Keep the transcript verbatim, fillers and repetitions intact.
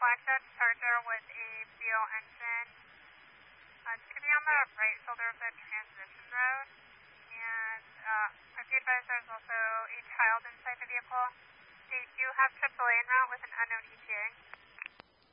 Black Dodge Charger with a B O engine. Uh, it's going to be on the right shoulder of the transition road. And uh, if you advise, there's also a child inside the vehicle. They do have triple A en route with an unknown E T A.